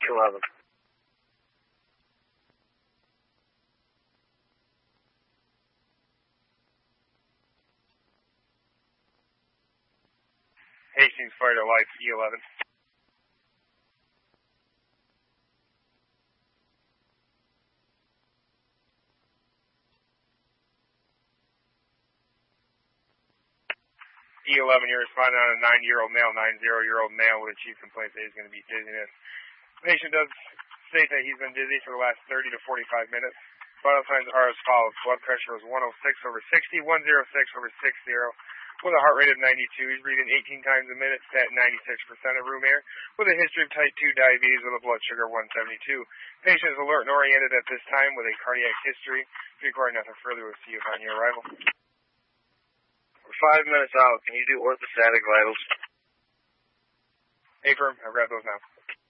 11. Hastings Fire to Life, E11. E11, you're responding on a 9-year-old male, 90-year-old male with a chief complaint that he's going to be dizziness. The patient does state that he's been dizzy for the last 30 to 45 minutes. Vital signs are as follows. Blood pressure was 106/60, 106/60, with a heart rate of 92. He's breathing 18 times a minute, sat 96% of room air, with a history of type 2 diabetes with a blood sugar of 172. Patient is alert and oriented at this time with a cardiac history. If you require nothing further, we'll see you upon your arrival. We're 5 minutes out. Can you do orthostatic vitals? Affirm. I'll grab those now.